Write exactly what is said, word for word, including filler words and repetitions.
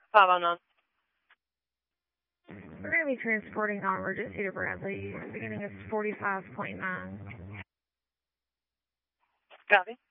five oh nine. We're going to be transporting non-emergency to Bradley. Beginning is forty-five point nine. Copy.